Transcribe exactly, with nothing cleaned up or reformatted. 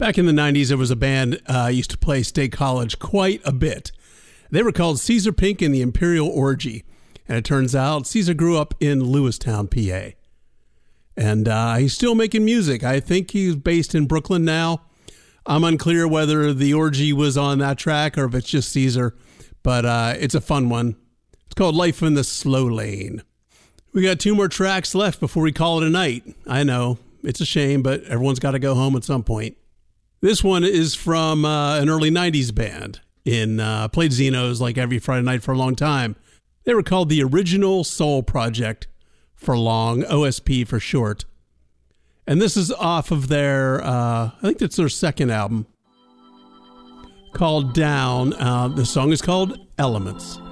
Back in the nineties, there was a band uh, used to play State College quite a bit. They were called Caesar Pink and the Imperial Orgy. And it turns out Caesar grew up in Lewistown, P A. And uh, he's still making music. I think he's based in Brooklyn now. I'm unclear whether the Orgy was on that track or if it's just Caesar. But uh, it's a fun one. It's called Life in the Slow Lane. We got two more tracks left before we call it a night. I know, it's a shame, but everyone's got to go home at some point. This one is from uh, an early nineties band in uh, played Xenos like every Friday night for a long time. They were called the Original Soul Project for long, O S P for short. And this is off of their, uh, I think that's their second album, called Down. Uh, the song is called Elements.